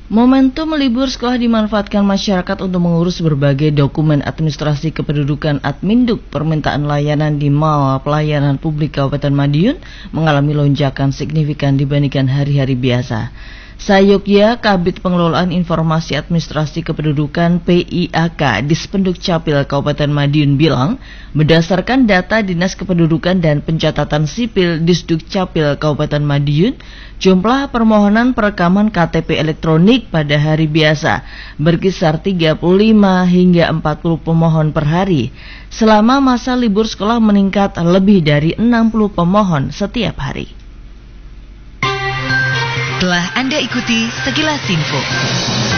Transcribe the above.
Momentum libur sekolah dimanfaatkan masyarakat untuk mengurus berbagai dokumen administrasi kependudukan Adminduk. Permintaan layanan di Mall Pelayanan Publik Kabupaten Madiun mengalami lonjakan signifikan dibandingkan hari-hari biasa. Sayokya, Kabid Pengelolaan Informasi Administrasi Kependudukan PIAK Dispenduk Capil Kabupaten Madiun bilang, berdasarkan data Dinas Kependudukan dan Pencatatan Sipil Disduk Capil Kabupaten Madiun, jumlah permohonan perekaman KTP elektronik pada hari biasa berkisar 35 hingga 40 pemohon per hari. Selama masa libur sekolah meningkat lebih dari 60 pemohon setiap hari. Telah Anda ikuti sekilas info.